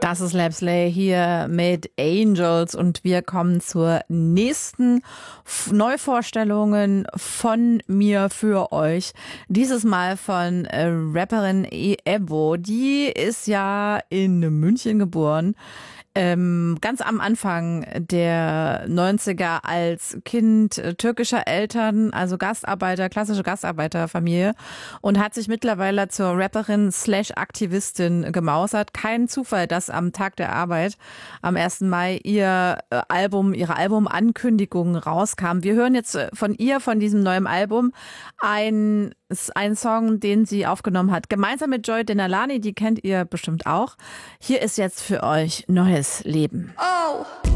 Das ist Lapsley hier mit Angels und wir kommen zur nächsten Neuvorstellungen von mir für euch. Dieses Mal von Rapperin Ebbo. Die ist ja in München geboren. Ganz am Anfang der 90er als Kind türkischer Eltern, also Gastarbeiter, klassische Gastarbeiterfamilie und hat sich mittlerweile zur Rapperin / Aktivistin gemausert. Kein Zufall, dass am Tag der Arbeit, am 1. Mai, ihre Albumankündigung rauskam. Wir hören jetzt von ihr, von diesem neuen Album, ein Song, den sie aufgenommen hat, gemeinsam mit Joy Denalani, die kennt ihr bestimmt auch. Hier ist jetzt für euch Neues Leben. Oh.